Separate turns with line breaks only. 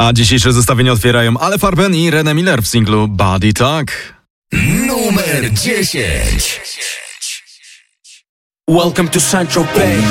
A dzisiejsze zestawienie otwierają Ale Farben i René Miller w singlu Body Talk.
Numer 10.
Welcome to Saint-Tropez.